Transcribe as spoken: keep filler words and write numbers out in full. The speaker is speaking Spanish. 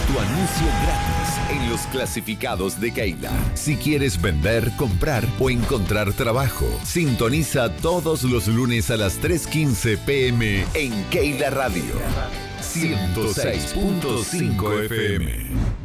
tu anuncio gratis en los clasificados de Keila. Si quieres vender, comprar o encontrar trabajo, sintoniza todos los lunes a las tres quince pm en Keila Radio ciento seis punto cinco F M.